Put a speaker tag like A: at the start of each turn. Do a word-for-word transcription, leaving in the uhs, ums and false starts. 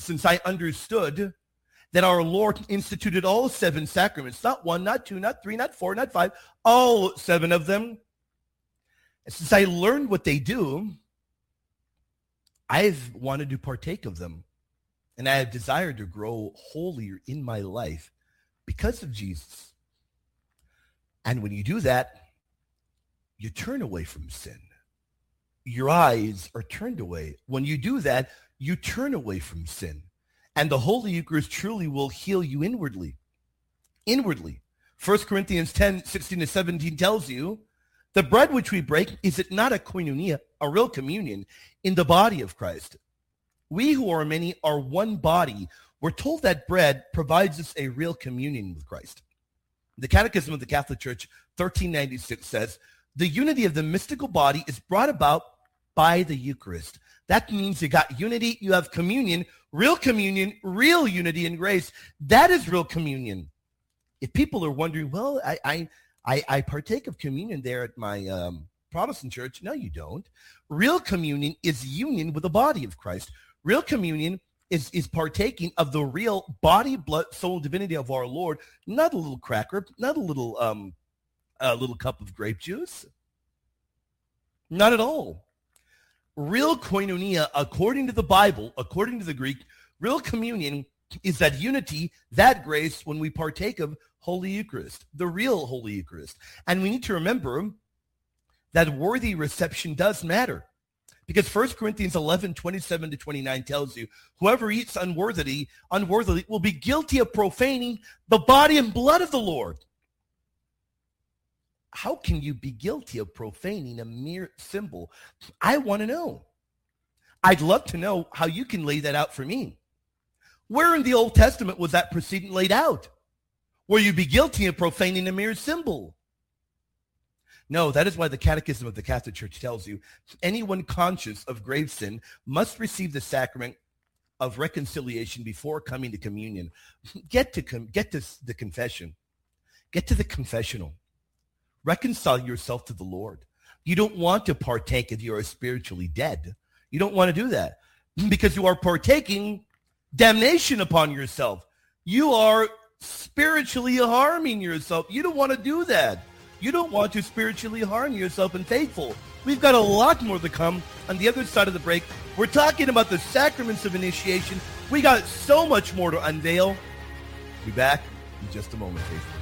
A: since I understood that our Lord instituted all seven sacraments, not one, not two, not three, not four, not five, all seven of them. And since I learned what they do, I've wanted to partake of them. And I have desired to grow holier in my life because of Jesus. And when you do that, you turn away from sin. Your eyes are turned away. When you do that, you turn away from sin. And the Holy Eucharist truly will heal you inwardly. Inwardly. First Corinthians ten, sixteen to seventeen tells you, the bread which we break, is it not a koinonia, a real communion, in the body of Christ? We who are many are one body. We're told that bread provides us a real communion with Christ. The Catechism of the Catholic Church, thirteen ninety-six, says, the unity of the mystical body is brought about by the Eucharist. That means you got unity, you have communion, real communion, real unity and grace. That is real communion. If people are wondering, well, I I I, I partake of communion there at my um, Protestant church. No, you don't. Real communion is union with the body of Christ. Real communion is, is partaking of the real body, blood, soul, and divinity of our Lord, not a little cracker, not a little um, a little cup of grape juice. Not at all. Real koinonia, according to the Bible, according to the Greek, real communion is that unity, that grace when we partake of Holy Eucharist, the real Holy Eucharist. And we need to remember that worthy reception does matter. Because First Corinthians eleven, twenty-seven to twenty-nine tells you, whoever eats unworthily, unworthily will be guilty of profaning the body and blood of the Lord. How can you be guilty of profaning a mere symbol? I want to know. I'd love to know how you can lay that out for me. Where in the Old Testament was that precedent laid out? Where you be guilty of profaning a mere symbol? No, that is why the Catechism of the Catholic Church tells you anyone conscious of grave sin must receive the sacrament of reconciliation before coming to communion. Get to com- get to the confession. Get to the confessional. Reconcile yourself to the Lord. You don't want to partake if you are spiritually dead. You don't want to do that because you are partaking damnation upon yourself. You are spiritually harming yourself. You don't want to do that. You don't want to spiritually harm yourself and faithful. We've got a lot more to come on the other side of the break. We're talking about the sacraments of initiation. We got so much more to unveil. Be back in just a moment, faithful.